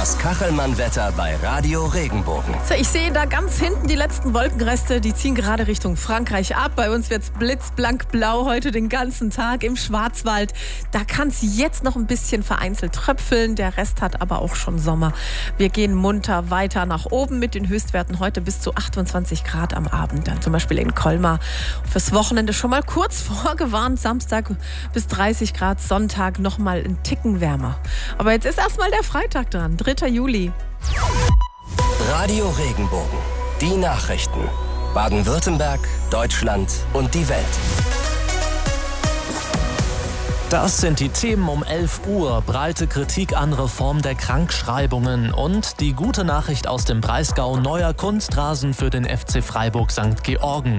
Das Kachelmann-Wetter bei Radio Regenbogen. So, ich sehe da ganz hinten die letzten Wolkenreste, die ziehen gerade Richtung Frankreich ab. Bei uns wird es blitzblank blau heute den ganzen Tag im Schwarzwald. Da kann es jetzt noch ein bisschen vereinzelt tröpfeln, der Rest hat aber auch schon Sommer. Wir gehen munter weiter nach oben mit den Höchstwerten heute bis zu 28 Grad am Abend. Dann zum Beispiel in Colmar. Fürs Wochenende schon mal kurz vorgewarnt, Samstag bis 30 Grad, Sonntag noch mal ein Ticken wärmer. Aber jetzt ist erstmal der Freitag dran, 3. Juli. Radio Regenbogen. Die Nachrichten. Baden-Württemberg, Deutschland und die Welt. Das sind die Themen um 11 Uhr. Breite Kritik an Reform der Krankschreibungen und die gute Nachricht aus dem Breisgau: neuer Kunstrasen für den FC Freiburg St. Georgen.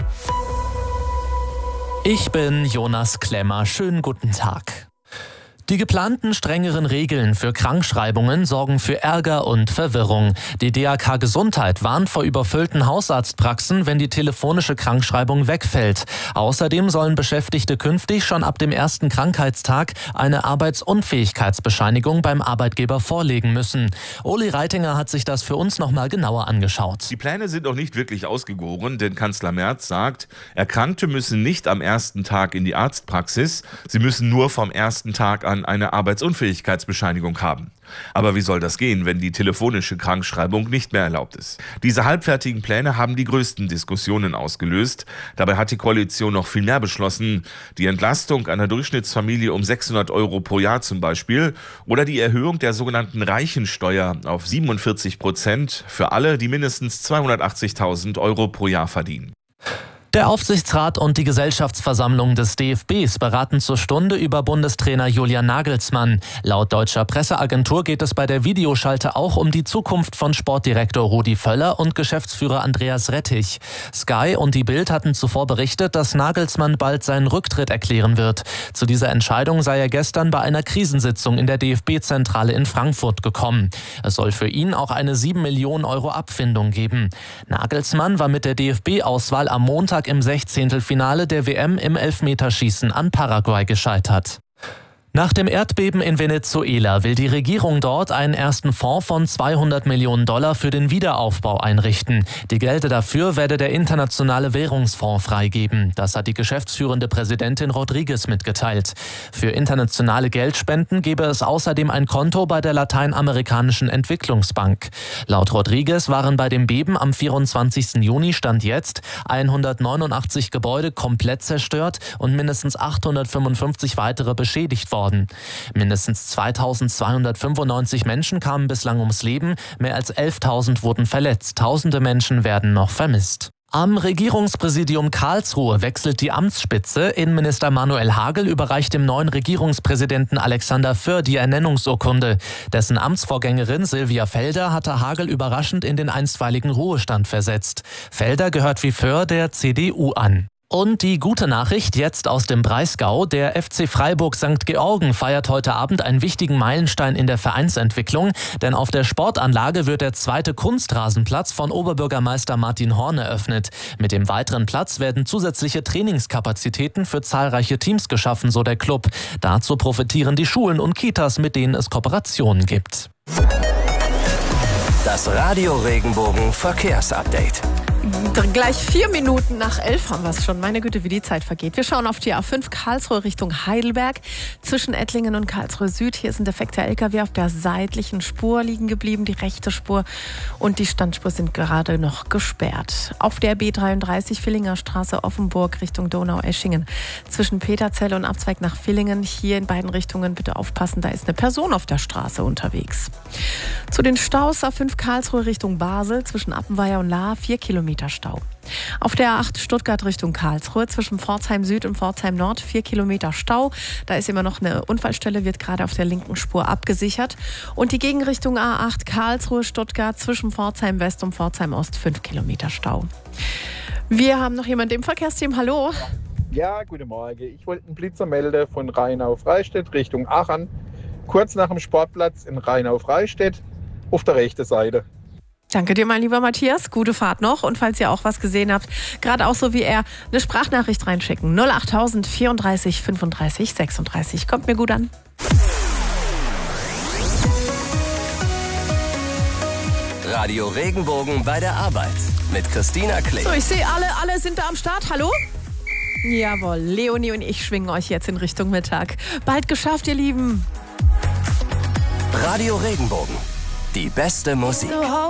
Ich bin Jonas Klemmer. Schönen guten Tag. Die geplanten strengeren Regeln für Krankschreibungen sorgen für Ärger und Verwirrung. Die DAK Gesundheit warnt vor überfüllten Hausarztpraxen, wenn die telefonische Krankschreibung wegfällt. Außerdem sollen Beschäftigte künftig schon ab dem ersten Krankheitstag eine Arbeitsunfähigkeitsbescheinigung beim Arbeitgeber vorlegen müssen. Uli Reitinger hat sich das für uns nochmal genauer angeschaut. Die Pläne sind noch nicht wirklich ausgegoren, denn Kanzler Merz sagt, Erkrankte müssen nicht am ersten Tag in die Arztpraxis, sie müssen nur vom ersten Tag an eine Arbeitsunfähigkeitsbescheinigung haben. Aber wie soll das gehen, wenn die telefonische Krankschreibung nicht mehr erlaubt ist? Diese halbfertigen Pläne haben die größten Diskussionen ausgelöst. Dabei hat die Koalition noch viel mehr beschlossen. Die Entlastung einer Durchschnittsfamilie um 600 Euro pro Jahr zum Beispiel oder die Erhöhung der sogenannten Reichensteuer auf 47% für alle, die mindestens 280.000 Euro pro Jahr verdienen. Der Aufsichtsrat und die Gesellschaftsversammlung des DFBs beraten zur Stunde über Bundestrainer Julian Nagelsmann. Laut deutscher Presseagentur geht es bei der Videoschalte auch um die Zukunft von Sportdirektor Rudi Völler und Geschäftsführer Andreas Rettich. Sky und die Bild hatten zuvor berichtet, dass Nagelsmann bald seinen Rücktritt erklären wird. Zu dieser Entscheidung sei er gestern bei einer Krisensitzung in der DFB-Zentrale in Frankfurt gekommen. Es soll für ihn auch eine 7 Millionen Euro Abfindung geben. Nagelsmann war mit der DFB-Auswahl am Montag im 16. der WM im Elfmeterschießen an Paraguay gescheitert. Nach dem Erdbeben in Venezuela will die Regierung dort einen ersten Fonds von $200 Millionen für den Wiederaufbau einrichten. Die Gelder dafür werde der Internationale Währungsfonds freigeben. Das hat die geschäftsführende Präsidentin Rodriguez mitgeteilt. Für internationale Geldspenden gebe es außerdem ein Konto bei der Lateinamerikanischen Entwicklungsbank. Laut Rodriguez waren bei dem Beben am 24. Juni Stand jetzt 189 Gebäude komplett zerstört und mindestens 855 weitere beschädigt worden. Mindestens 2295 Menschen kamen bislang ums Leben, mehr als 11.000 wurden verletzt, tausende Menschen werden noch vermisst. Am Regierungspräsidium Karlsruhe wechselt die Amtsspitze. Innenminister Manuel Hagel überreicht dem neuen Regierungspräsidenten Alexander Föhr die Ernennungsurkunde. Dessen Amtsvorgängerin Silvia Felder hatte Hagel überraschend in den einstweiligen Ruhestand versetzt. Felder gehört wie Föhr der CDU an. Und die gute Nachricht jetzt aus dem Breisgau: der FC Freiburg St. Georgen feiert heute Abend einen wichtigen Meilenstein in der Vereinsentwicklung, denn auf der Sportanlage wird der zweite Kunstrasenplatz von Oberbürgermeister Martin Horn eröffnet. Mit dem weiteren Platz werden zusätzliche Trainingskapazitäten für zahlreiche Teams geschaffen, so der Club. Dazu profitieren die Schulen und Kitas, mit denen es Kooperationen gibt. Das Radio Regenbogen Verkehrsupdate. Gleich 4 Minuten nach 11 haben wir es schon. Meine Güte, wie die Zeit vergeht. Wir schauen auf die A5 Karlsruhe Richtung Heidelberg. Zwischen Ettlingen und Karlsruhe Süd. Hier ist ein defekter LKW auf der seitlichen Spur liegen geblieben. Die rechte Spur und die Standspur sind gerade noch gesperrt. Auf der B33 Villinger Straße Offenburg Richtung Donau-Eschingen. Zwischen Peterzell und Abzweig nach Villingen. Hier in beiden Richtungen bitte aufpassen. Da ist eine Person auf der Straße unterwegs. Zu den Staus A5 Karlsruhe Richtung Basel. Zwischen Appenweier und Lahr 4 Kilometer Stau. Auf der A8 Stuttgart Richtung Karlsruhe zwischen Pforzheim Süd und Pforzheim Nord 4 Kilometer Stau. Da ist immer noch eine Unfallstelle, wird gerade auf der linken Spur abgesichert. Und die Gegenrichtung A8 Karlsruhe Stuttgart zwischen Pforzheim West und Pforzheim Ost 5 Kilometer Stau. Wir haben noch jemanden im Verkehrsteam. Hallo. Ja, guten Morgen. Ich wollte einen Blitzer melden von Rheinau-Freistedt Richtung Aachen. Kurz nach dem Sportplatz in Rheinau-Freistedt auf der rechten Seite. Danke dir, mein lieber Matthias. Gute Fahrt noch. Und falls ihr auch was gesehen habt, gerade auch so wie er, eine Sprachnachricht reinschicken. 08000 34 35 36. Kommt mir gut an. Radio Regenbogen bei der Arbeit mit Christina Klee. So, ich sehe, alle sind da am Start. Hallo? Jawohl, Leonie und ich schwingen euch jetzt in Richtung Mittag. Bald geschafft, ihr Lieben. Radio Regenbogen. Die beste Musik.